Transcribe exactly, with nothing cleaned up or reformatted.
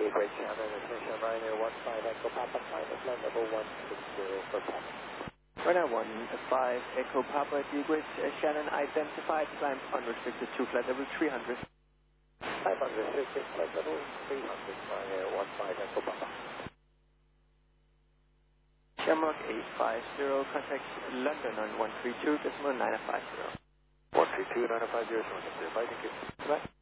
Great Shannon, attention Ryanair one five Echo Papa, climb at flight level one six zero for Papa. Ryanair one five Echo Papa, Great Shannon identified, climb unrestricted to flight level three hundred. Climb unrestricted, flight level three hundred, Ryanair one five Echo Papa. Shamrock eight five zero, contact London on one three two decimal nine five zero. one three two, nine five zero, thank you. Bye.